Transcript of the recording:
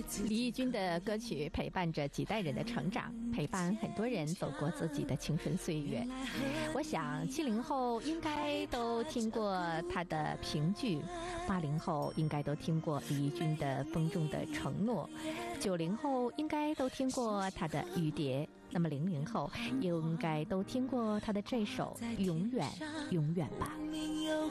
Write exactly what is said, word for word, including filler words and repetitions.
李翊君的歌曲陪伴着几代人的成长，陪伴很多人走过自己的青春岁月。我想七零后应该都听过他的评剧，八零后应该都听过李翊君的风中的承诺，九零后应该都听过他的雨蝶，那么零零后应该都听过他的这首永远永远吧。